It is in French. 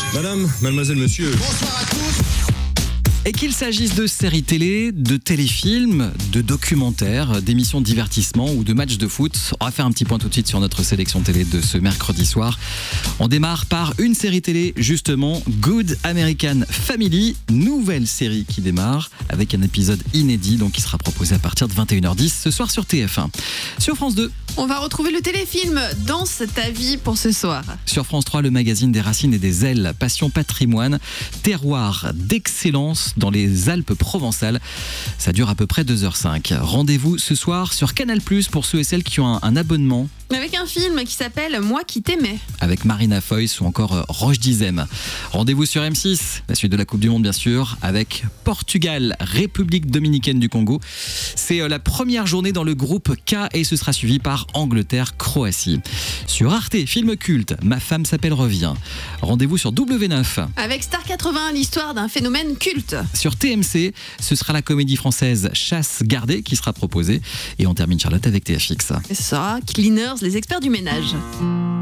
Madame, mademoiselle, monsieur. Bonsoir à tous. Et qu'il s'agisse de séries télé, de téléfilms, de documentaires, d'émissions de divertissement ou de matchs de foot, on va faire un petit point tout de suite sur notre sélection télé de ce mercredi soir. On démarre par une série télé, justement, Good American Family, nouvelle série qui démarre avec un épisode inédit, donc qui sera proposé à partir de 21h10 ce soir sur TF1. Sur France 2, on va retrouver le téléfilm Danse ta vie pour ce soir. Sur France 3, le magazine des racines et des ailes, Passion Patrimoine, terroir d'excellence dans les Alpes provençales. Ça dure à peu près 2h05. Rendez-vous ce soir sur Canal+, pour ceux et celles qui ont un abonnement. Avec un film qui s'appelle Moi qui t'aimais. Avec Marina Foïs ou encore Roche Dizem. Rendez-vous sur M6, la suite de la Coupe du Monde bien sûr, avec Portugal, République Dominicaine du Congo. C'est la première journée dans le groupe K et ce sera suivi par Angleterre-Croatie. Sur Arte, film culte, Ma femme s'appelle revient. Rendez-vous sur W9. Avec Star 80, l'histoire d'un phénomène culte. Sur TMC, ce sera la comédie française Chasse gardée qui sera proposée. Et on termine, Charlotte, avec TFX. Et ce sera Cleaners, les experts du ménage.